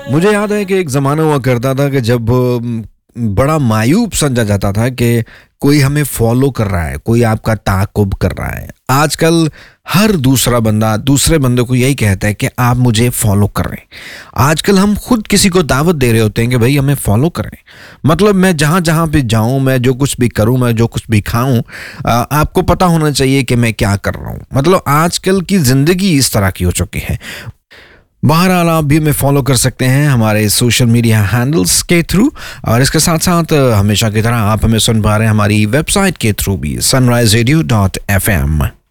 मुझे याद है कि एक ज़माना हुआ करता था कि जब बड़ा मायूब समझा जाता था कि कोई हमें फॉलो कर रहा है, कोई आपका ताक़ुब कर रहा है। आजकल हर दूसरा बंदा दूसरे बंदे को यही कहता है कि आप मुझे फॉलो कर रहे हैं। आजकल हम खुद किसी को दावत दे रहे होते हैं कि भाई हमें फॉलो करें। मतलब मैं जहाँ जहाँ पे जाऊँ, मैं जो कुछ भी करूँ, मैं जो कुछ भी खाऊँ, आपको पता होना चाहिए कि मैं क्या कर रहा हूँ। मतलब आजकल की ज़िंदगी इस तरह की हो चुकी है। बहरहाल आप भी हमें फॉलो कर सकते हैं हमारे सोशल मीडिया हैंडल्स के थ्रू, और इसके साथ साथ हमेशा की तरह आप हमें सुन पा रहे हैं हमारी वेबसाइट के थ्रू भी, sunriseradio.fm।